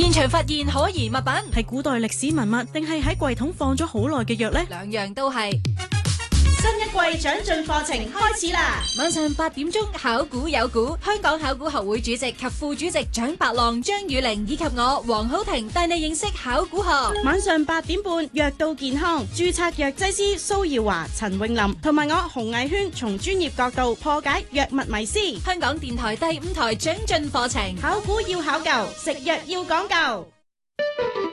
現場發現可疑物品， 係古代歷史文物定係喺櫃桶放咗好耐嘅藥呢？ 兩樣都係。 新一季長進課程開始啦！ 晚上8點鐘，考古有股，香港考古學會主席及副主席蔣伯浪、張雨玲以及我黃浩庭帶你認識考古學。 晚上8點半，藥到健康，註冊藥劑師蘇耀華、陳詠琳同埋我洪藝軒，從專業角度破解藥物迷思。 香港電台第5台長進課程， 考古要考究，食藥要講究。